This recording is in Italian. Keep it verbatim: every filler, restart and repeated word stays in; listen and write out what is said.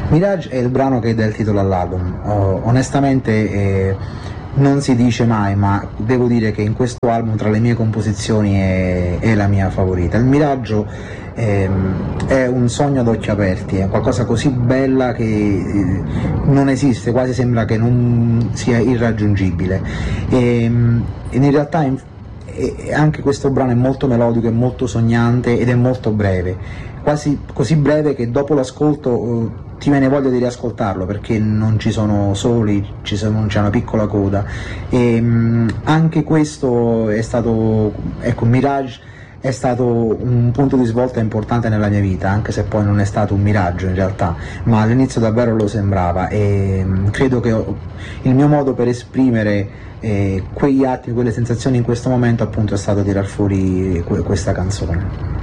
Mirage è il brano che dà il titolo all'album. Oh, onestamente eh, non si dice mai, ma devo dire che in questo album tra le mie composizioni è, è la mia favorita. Il Miraggio eh, è un sogno ad occhi aperti, è qualcosa così bella che eh, non esiste, quasi sembra che non sia irraggiungibile. E, in realtà in, e anche questo brano è molto melodico, è molto sognante ed è molto breve, quasi così breve che dopo l'ascolto uh, ti viene voglia di riascoltarlo, perché non ci sono soli, ci sono, c'è una piccola coda e um, anche questo è stato, ecco, Mirage è stato un punto di svolta importante nella mia vita, anche se poi non è stato un miraggio in realtà, ma all'inizio davvero lo sembrava e um, credo che il mio modo per esprimere eh, quegli attimi, quelle sensazioni in questo momento appunto è stato tirar fuori que- questa canzone.